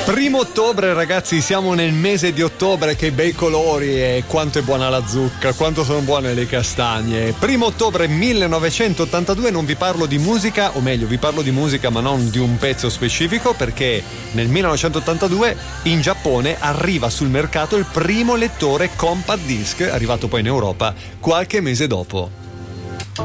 Primo ottobre, ragazzi, siamo nel mese di ottobre, che bei colori e quanto è buona la zucca, quanto sono buone le castagne. Primo ottobre 1982, non vi parlo di musica, o meglio vi parlo di musica ma non di un pezzo specifico, perché nel 1982 in Giappone arriva sul mercato il primo lettore compact disc, arrivato poi in Europa qualche mese dopo.